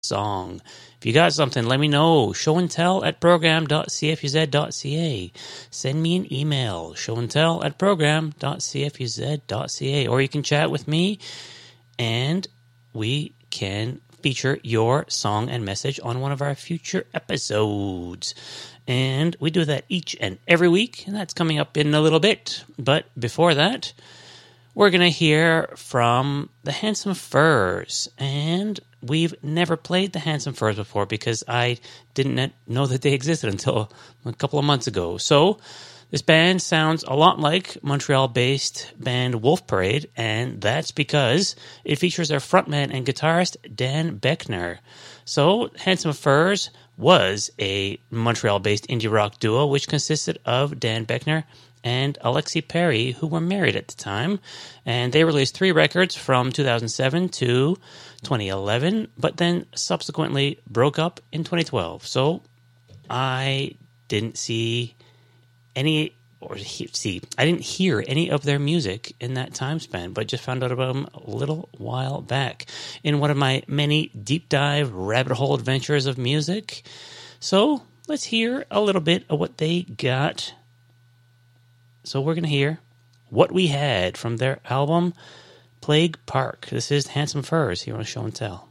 song. If you got something, let me know. showandtell@program.cfuz.ca. Send me an email, showandtell@program.cfuz.ca. Or you can chat with me, and we can feature your song and message on one of our future episodes. And we do that each and every week, and that's coming up in a little bit. But before that, we're going to hear from the Handsome Furs. And we've never played the Handsome Furs before because I didn't know that they existed until a couple of months ago. So this band sounds a lot like Montreal-based band Wolf Parade, and that's because it features their frontman and guitarist Dan Beckner. So Handsome Furs was a Montreal-based indie rock duo which consisted of Dan Beckner and Alexi Perry, who were married at the time. And they released 3 records from 2007 to 2011, but then subsequently broke up in 2012. So I didn't I didn't hear any of their music in that time span, but just found out about them a little while back in one of my many deep dive rabbit hole adventures of music. So let's hear a little bit of what they got. So we're going to hear What We Had from their album Plague Park. This is Handsome Furs here on Show and Tell.